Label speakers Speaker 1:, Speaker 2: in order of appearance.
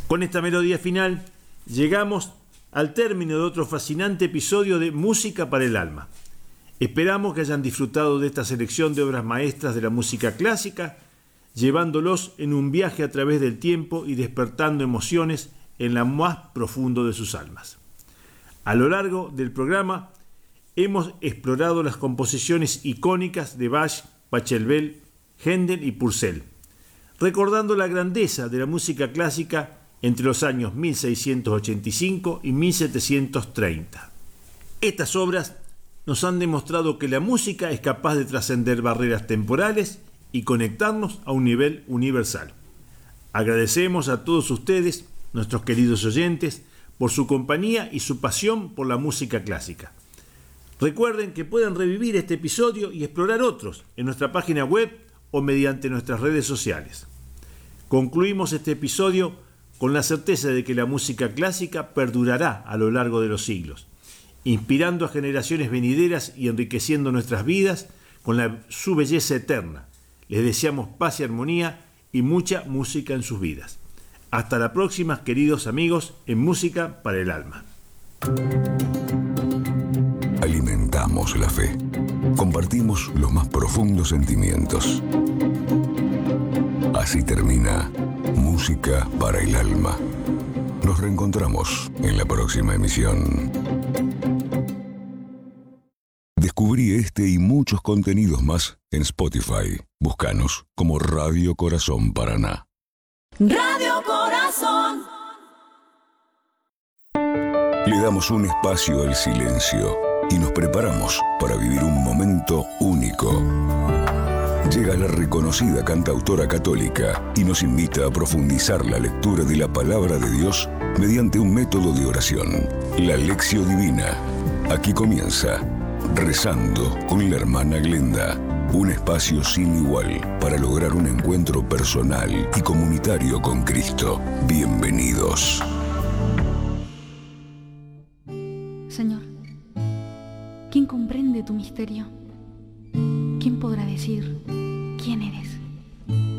Speaker 1: Con esta melodía final llegamos al término de otro fascinante episodio de Música para el Alma. Esperamos que hayan disfrutado de esta selección de obras maestras de la música clásica, llevándolos en un viaje a través del tiempo y despertando emociones en lo más profundo de sus almas. A lo largo del programa hemos explorado las composiciones icónicas de Bach, Pachelbel, Händel y Purcell, recordando la grandeza de la música clásica entre los años 1685 y 1730. Estas obras nos han demostrado que la música es capaz de trascender barreras temporales y conectarnos a un nivel universal. Agradecemos a todos ustedes, nuestros queridos oyentes, por su compañía y su pasión por la música clásica. Recuerden que pueden revivir este episodio y explorar otros en nuestra página web o mediante nuestras redes sociales. Concluimos este episodio con la certeza de que la música clásica perdurará a lo largo de los siglos, inspirando a generaciones venideras y enriqueciendo nuestras vidas con su belleza eterna. Les deseamos paz y armonía y mucha música en sus vidas. Hasta la próxima, queridos amigos, en Música para el Alma.
Speaker 2: Alimentamos la fe. Compartimos los más profundos sentimientos. Así termina Música para el Alma. Nos reencontramos en la próxima emisión. Descubrí este y muchos contenidos más en Spotify. Búscanos como Radio Corazón Paraná.
Speaker 3: Radio Corazón.
Speaker 2: Le damos un espacio al silencio y nos preparamos para vivir un momento único. Llega la reconocida cantautora católica y nos invita a profundizar la lectura de la palabra de Dios mediante un método de oración, la Lección Divina. Aquí comienza Rezando con la hermana Glenda, un espacio sin igual para lograr un encuentro personal y comunitario con Cristo. Bienvenidos.
Speaker 4: Señor, ¿quién comprende tu misterio? ¿Quién podrá decir quién eres?